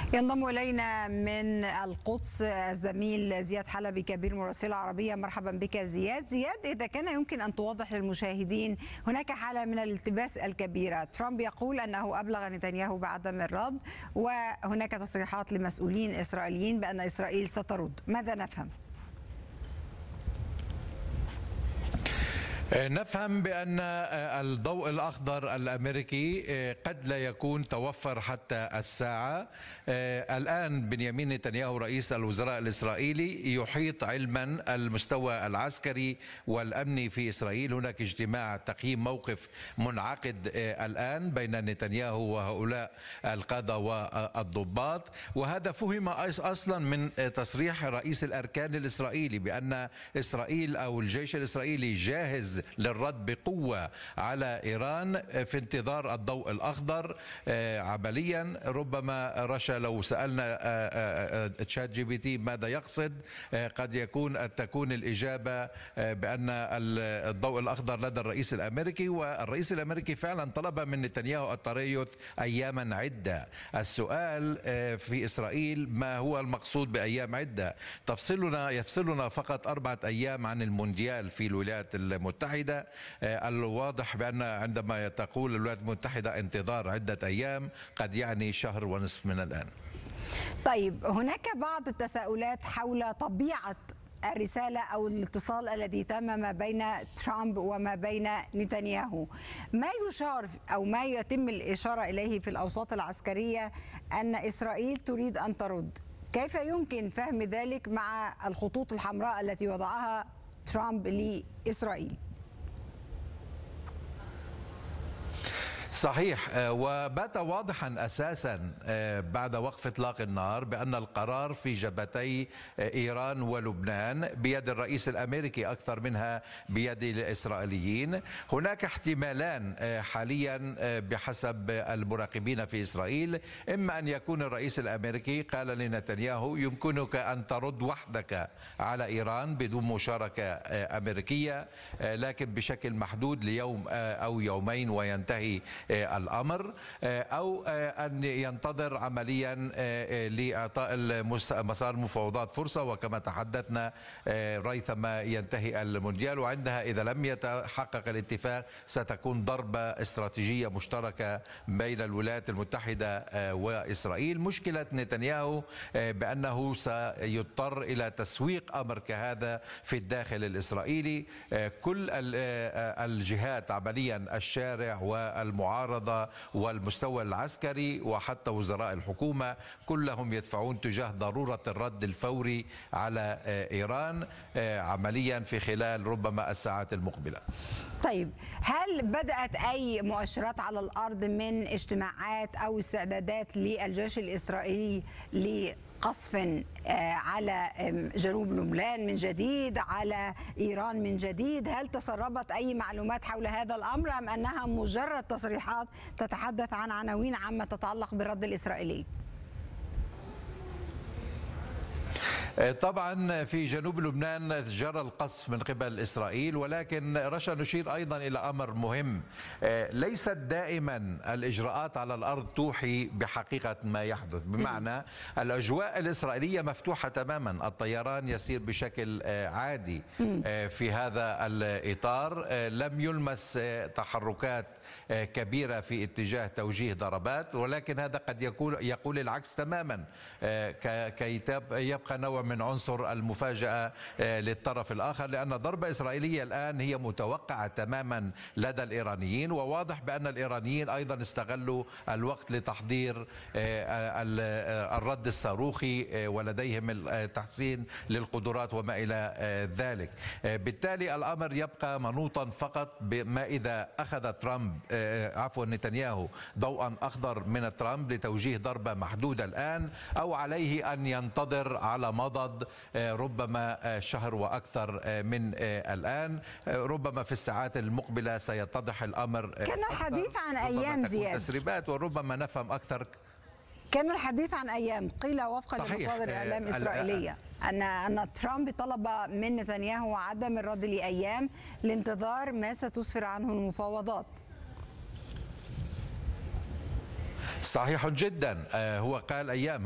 ينضم إلينا من القدس الزميل زياد حلبي كبير مراسلة عربية. مرحبا بك زياد. إذا كان يمكن أن توضح للمشاهدين، هناك حالة من الالتباس الكبيرة. ترامب يقول أنه أبلغ نتنياهو بعدم الرد، وهناك تصريحات لمسؤولين إسرائيليين بأن إسرائيل سترد. ماذا نفهم؟ نفهم بأن الضوء الأخضر الأمريكي قد لا يكون توفر حتى الساعة. الآن بنيامين نتنياهو رئيس الوزراء الإسرائيلي يحيط علما المستوى العسكري والأمني في إسرائيل. هناك اجتماع تقييم موقف منعقد الآن بين نتنياهو وهؤلاء القادة والضباط، وهذا فهم أصلا من تصريح رئيس الأركان الإسرائيلي بأن إسرائيل أو الجيش الإسرائيلي جاهز للرد بقوة على إيران في انتظار الضوء الأخضر. عمليا ربما رشا لو سألنا تشات جي بي تي ماذا يقصد، قد تكون الإجابة بأن الضوء الأخضر لدى الرئيس الأمريكي، والرئيس الأمريكي فعلا طلب من نتنياهو التريث أياما عدة. السؤال في إسرائيل ما هو المقصود بأيام عدة؟ يفصلنا فقط 4 أيام عن المونديال في الولايات المتحدة. الواضح بأن عندما تقول الولايات المتحدة انتظار عدة أيام قد يعني شهر ونصف من الآن. طيب، هناك بعض التساؤلات حول طبيعة الرسالة أو الاتصال الذي تم ما بين ترامب وما بين نتنياهو. ما يشار أو ما يتم الإشارة إليه في الأوساط العسكرية أن إسرائيل تريد أن ترد. كيف يمكن فهم ذلك مع الخطوط الحمراء التي وضعها ترامب لإسرائيل؟ صحيح، وبات واضحا اساسا بعد وقف اطلاق النار بان القرار في جبهتي ايران ولبنان بيد الرئيس الامريكي اكثر منها بيد الاسرائيليين. هناك احتمالان حاليا بحسب المراقبين في اسرائيل، اما ان يكون الرئيس الامريكي قال لنتنياهو يمكنك ان ترد وحدك على ايران بدون مشاركه امريكيه، لكن بشكل محدود ليوم او يومين وينتهي الأمر، أو أن ينتظر عمليا لإعطاء مسار المفاوضات فرصة، وكما تحدثنا ريثما ينتهي المونديال، وعندها إذا لم يتحقق الاتفاق ستكون ضربة استراتيجية مشتركة بين الولايات المتحدة وإسرائيل. مشكلة نتنياهو بأنه سيضطر إلى تسويق أمر كهذا في الداخل الإسرائيلي. كل الجهات عمليا، الشارع والمعارضة والمستوى العسكري وحتى وزراء الحكومة، كلهم يدفعون تجاه ضرورة الرد الفوري على إيران عمليا في خلال ربما الساعات المقبلة. طيب، هل بدأت أي مؤشرات على الأرض من اجتماعات أو استعدادات للجيش الإسرائيلي قصف على جنوب لبنان من جديد، على إيران من جديد؟ هل تسربت أي معلومات حول هذا الأمر، أم أنها مجرد تصريحات تتحدث عن عناوين عامة تتعلق بالرد الإسرائيلي؟ طبعا في جنوب لبنان جرى القصف من قبل إسرائيل، ولكن رشا نشير أيضا إلى أمر مهم. ليست دائما الإجراءات على الأرض توحي بحقيقة ما يحدث، بمعنى الأجواء الإسرائيلية مفتوحة تماما، الطيران يسير بشكل عادي في هذا الإطار، لم يلمس تحركات كبيرة في اتجاه توجيه ضربات، ولكن هذا قد يقول العكس تماما كي يبقى نوع من عنصر المفاجأة للطرف الآخر، لأن ضربة إسرائيلية الآن هي متوقعة تماما لدى الإيرانيين، وواضح بأن الإيرانيين أيضا استغلوا الوقت لتحضير الرد الصاروخي، ولديهم التحسين للقدرات وما إلى ذلك. بالتالي الأمر يبقى منوطا فقط بما إذا أخذ نتنياهو ضوءا أخضر من ترامب لتوجيه ضربة محدودة الآن، أو عليه أن ينتظر على مضض ربما شهر وأكثر من الآن. ربما في الساعات المقبلة سيتضح الأمر. كان الحديث عن أيام زياد، تسريبات وربما نفهم أكثر. كان الحديث عن أيام، قيل وفقا لمصادر إعلام إسرائيلية أن ترامب طلب من نتنياهو عدم الرد لأيام لانتظار ما ستسفر عنه المفاوضات. صحيح جدا، هو قال أيام.